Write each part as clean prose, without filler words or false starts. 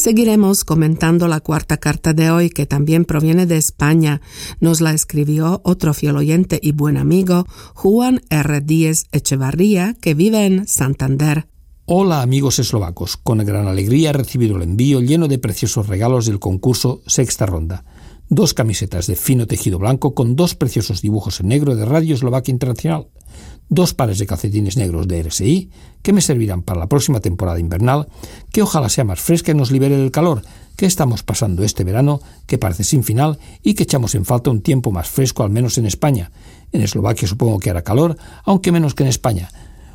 Seguiremos comentando la cuarta carta de hoy, que también proviene de España. Nos la escribió otro fiel oyente y buen amigo, Juan R. Díez Echevarría, que vive en Santander. Hola amigos eslovacos, con gran alegría he recibido el envío lleno de preciosos regalos del concurso Sexta Ronda. 2 camisetas de fino tejido blanco con 2 preciosos dibujos en negro de Radio Eslovaquia Internacional, 2 pares de calcetines negros de RSI que me servirán para la próxima temporada invernal, que ojalá sea más fresca y nos libere del calor que estamos pasando este verano, que parece sin final y que echamos en falta un tiempo más fresco, al menos en España. En Eslovaquia supongo que hará calor, aunque menos que en España.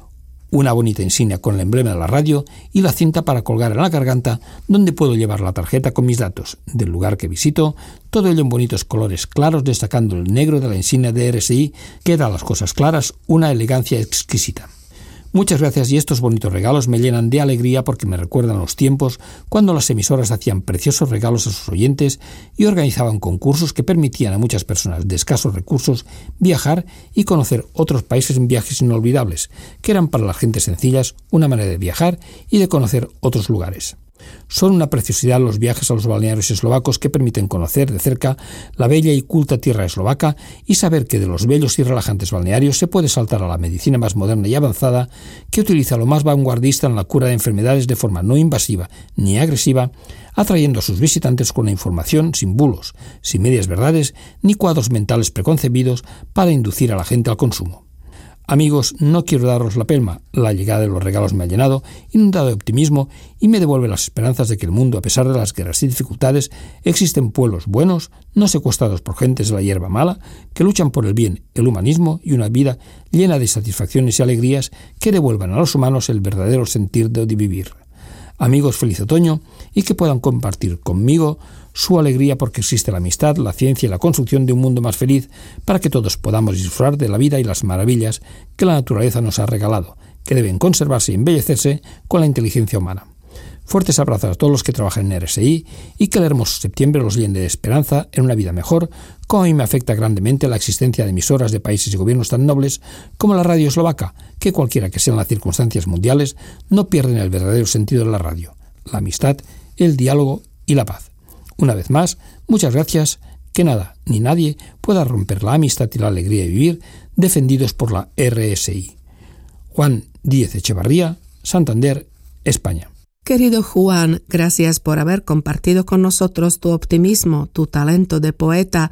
Una bonita insignia con el emblema de la radio y la cinta para colgar en la garganta, donde puedo llevar la tarjeta con mis datos del lugar que visito, todo ello en bonitos colores claros, destacando el negro de la insignia de RSI, que da a las cosas claras una elegancia exquisita. Muchas gracias, y estos bonitos regalos me llenan de alegría porque me recuerdan los tiempos cuando las emisoras hacían preciosos regalos a sus oyentes y organizaban concursos que permitían a muchas personas de escasos recursos viajar y conocer otros países en viajes inolvidables, que eran para las gentes sencillas una manera de viajar y de conocer otros lugares. Son una preciosidad los viajes a los balnearios eslovacos, que permiten conocer de cerca la bella y culta tierra eslovaca y saber que de los bellos y relajantes balnearios se puede saltar a la medicina más moderna y avanzada, que utiliza lo más vanguardista en la cura de enfermedades de forma no invasiva ni agresiva, atrayendo a sus visitantes con la información sin bulos, sin medias verdades ni cuadros mentales preconcebidos para inducir a la gente al consumo. Amigos, no quiero daros la pelma. La llegada de los regalos me ha llenado, inundado de optimismo y me devuelve las esperanzas de que el mundo, a pesar de las guerras y dificultades, existen pueblos buenos, no secuestrados por gentes de la hierba mala, que luchan por el bien, el humanismo y una vida llena de satisfacciones y alegrías que devuelvan a los humanos el verdadero sentir de vivir. Amigos, feliz otoño, y que puedan compartir conmigo su alegría porque existe la amistad, la ciencia y la construcción de un mundo más feliz, para que todos podamos disfrutar de la vida y las maravillas que la naturaleza nos ha regalado, que deben conservarse y embellecerse con la inteligencia humana. Fuertes abrazos a todos los que trabajan en RSI, y que el hermoso septiembre los llene de esperanza en una vida mejor, como a mí me afecta grandemente la existencia de emisoras de países y gobiernos tan nobles como la radio eslovaca, que cualquiera que sean las circunstancias mundiales no pierden el verdadero sentido de la radio, la amistad, el diálogo y la paz. Una vez más, muchas gracias, que nada ni nadie pueda romper la amistad y la alegría de vivir, defendidos por la RSI. Juan Díez Echevarría, Santander, España. Querido Juan, gracias por haber compartido con nosotros tu optimismo, tu talento de poeta